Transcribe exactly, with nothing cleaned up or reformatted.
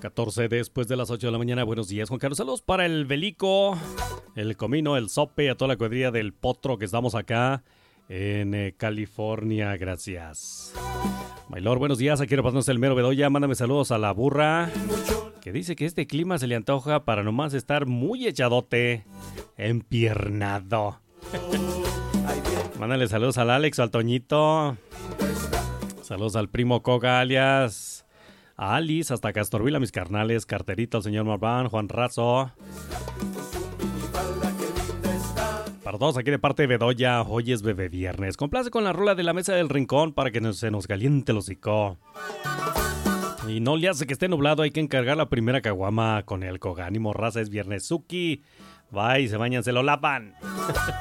catorce después de las ocho de la mañana. Buenos días, Juan Carlos. Saludos para el Belico, el Comino, el Sope, a toda la cuadrilla del Potro que estamos acá en eh, California. Gracias. Maylor, buenos días. Aquí repasándose el mero Bedoya. Mándame saludos a la burra, que dice que este clima se le antoja para nomás estar muy echadote, empiernado. Mándale saludos al Alex, al Toñito. Saludos al primo Coga, alias a Alice, hasta Castorvila, mis carnales, Carterito, al señor Marván, Juan Razo. Para todos aquí de parte de Bedoya, hoy es bebé viernes. Complace con la rola de la mesa del rincón para que no se nos caliente el hocico. Y no le hace que esté nublado, hay que encargar la primera caguama con el Coga. Ánimo, raza, es viernes. Suki, bye, se bañan, se lo lavan.